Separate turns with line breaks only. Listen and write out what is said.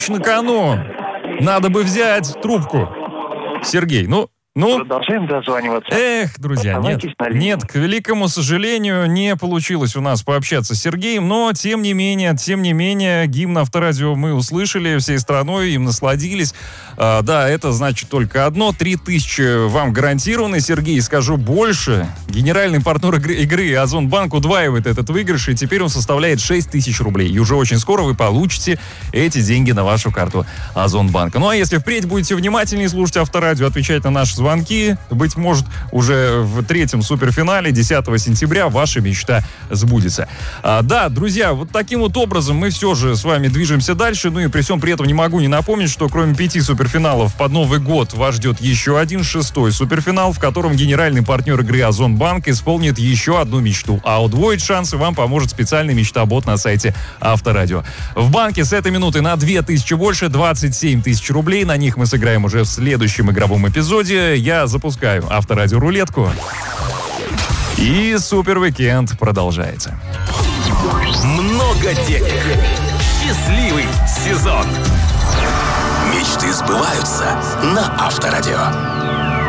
на кону. Надо бы взять трубку. Сергей, ну...
Продолжаем дозваниваться.
Эх, друзья, нет, к великому сожалению, не получилось у нас пообщаться с Сергеем, но, тем не менее, гимн Авторадио мы услышали всей страной, им насладились. Да, это значит только одно, 3000 вам гарантированы. Сергей, скажу больше, генеральный партнер игры Озонбанк удваивает этот выигрыш, и теперь он составляет 6000 рублей. И уже очень скоро вы получите эти деньги на вашу карту Озонбанка. Ну а если впредь будете внимательнее слушать Авторадио, отвечать на наши звонки, быть может, уже в 3-м суперфинале 10 сентября ваша мечта сбудется. Да, друзья, вот таким вот образом мы все же с вами движемся дальше. Ну и при всем при этом не могу не напомнить, что кроме 5 суперфиналов под Новый год вас ждет еще один 6-й суперфинал, в котором генеральный партнер игры Озонбанк исполнит еще одну мечту. А удвоить шансы вам поможет специальный мечта-бот на сайте Авторадио. В банке с этой минуты на 2000 больше, 27 тысяч рублей. На них мы сыграем уже в следующем игровом эпизоде. Я запускаю Авторадио рулетку. И супер-викенд продолжается.
Много денег. Счастливый сезон. Мечты сбываются на Авторадио.